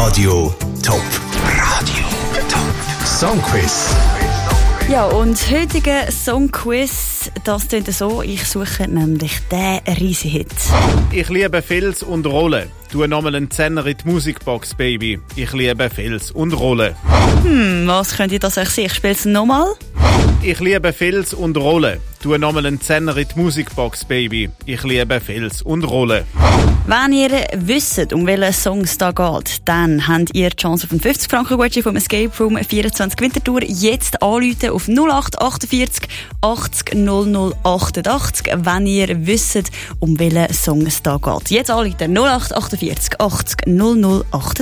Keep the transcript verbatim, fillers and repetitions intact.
Radio Top. Radio Top. Songquiz. Ja, und das heutige Songquiz, das klingt so, ich suche nämlich den Riesen-Hit. Ich liebe Filz und Rolle. Tu nochmal einen Zehner in die Musikbox, Baby. Ich liebe Filz und Rolle. Hm, was könnt ihr das euch sehen? Ich spiele es nochmal. Ich liebe Filz und Rolle. Tu nochmal einen Zehner in die Musikbox, Baby. Ich liebe Filz und Rolle. Wenn ihr wisst, um welchen Song es da geht, dann habt ihr die Chance auf einen fünfzig Franken Gutschein vom Escape Room vierundzwanzig Winterthur. Jetzt anrufen auf null acht achtundvierzig achtzig null null achtundachtzig, wenn ihr wisst, um welchen Song es da geht. Jetzt anrufen null acht achtundvierzig achtzig null null achtundachtzig.